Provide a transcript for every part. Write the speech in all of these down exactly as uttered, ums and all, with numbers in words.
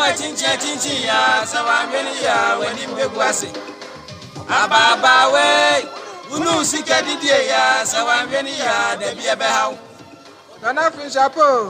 wa chinchi chinchi ya sawameni ya weni mbegwase ababa we unu sika didie ya sawameni ya debi ebehaw Nana fin chapeau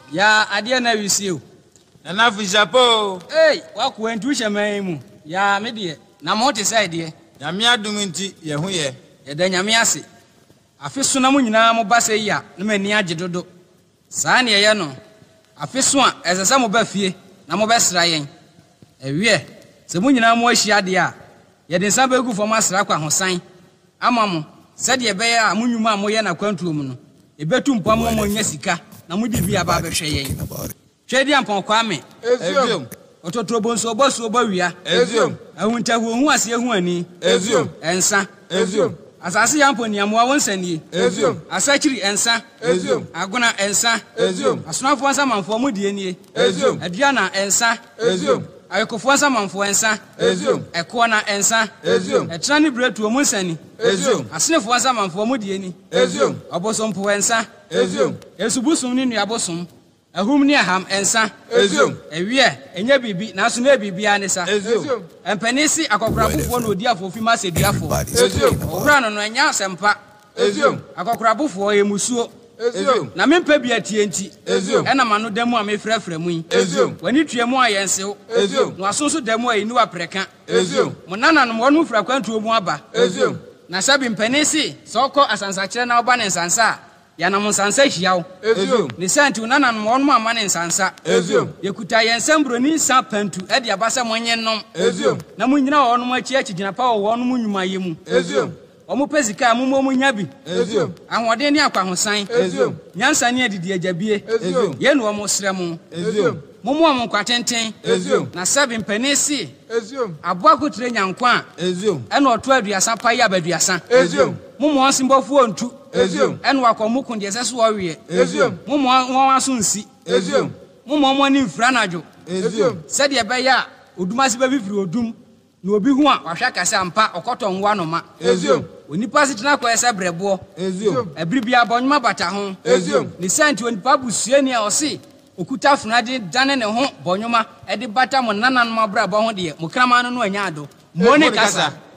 ya adie na wisio Nana fin chapeau eh wako entu hyeman mu ya me de na mo te side de nyame adum nti ye ho ye ye da nyame ase afi so na mo nyina mo ba se ya na mani age dodo saa ne ye no afi so a ezesa mo ba fie na mo ba sra yen ewie se mo nyina mo ahia de a ye de nsa ba gu fo ma sra kwa hosan ama mo se de be ya mo nwuma mo ye na kwantuo mu no ebetu mpo mo mo nya sika na mo di bi aba be hwe yen twedi ampon kwa me Ezium ototro bonso bosu obawia Ezium ahunta hu hu ase hu ani Ezium ensa Ezium asase yampo niamwa wonsanie Ezium asachiri ensa Ezium agona ensa Ezium asonafo ansa manfo mu die nie Ezium aduana ensa Ezium ayekofo ansa manfo ensa Ezium ekona ensa Ezium etra ni bretu mu nsani Ezium asenefo ansa manfo mu die ni Ezium obosompo ensa Ezium esubusum ni nuabosom ahum ni aham ensa Ezium ewie enya bibi na so na bibi anisa Ezium empanisi akokorabufo na odi afofi ma sediafo Ezium owura no no enya sempa Ezium akokorabufo emusuo Ezium na mempa bia tie nti Ezium ena mano demu a mefrafra mu yi Ezium wani tuemu a yensew Ezium no asonso demu a yini wa preka Ezium monana no wonu fra kwantuo mu aba Ezium na sabi mpanisi soko asansa kire na oba ne nsansa ya na monsansa hiawo Ezium ne santi unana no wonu ama ne nsansa Ezium yekuta yensembro ni sa pantu e de abasa monyennom Ezium na munyina wonu mu achi achi gina pa wonu mu nwuma yemu Ezium omo pezika amumo mu nyabi Ezium ahode ne akwahosan Ezium nyansa ne adidi agabie Ezium ye no omo sremu Ezium momo omo kwatenten Ezium na sabi mpanisi Ezium aboa kotre nyankwa Ezium e na oto aduasa pa ya baduasa Ezium momo onsimbofo ontu Ezium e na wakomu kunde seso owie Ezium momo won aso nsi Ezium momo omo ni mfra najo Ezium sede ebe ya odumase ba bifiri odum na obi hu a wahwa kasa ampa okoto nwa no ma Ezium onipa sitina kwa ese brebo Ezium ebribia bonwuma bata ho Ezium ni santi onipa busuani a osi okuta funade dane ne ho bonwuma e de bata mo nananom abra bo ho de mo krama no no anya ado mo ne kasa